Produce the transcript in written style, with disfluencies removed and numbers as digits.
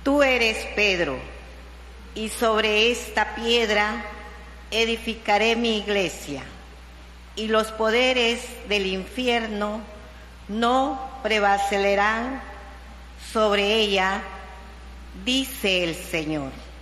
Tú eres Pedro, y sobre esta piedra edificaré mi iglesia, y los poderes del infierno no prevalecerán sobre ella, dice el Señor.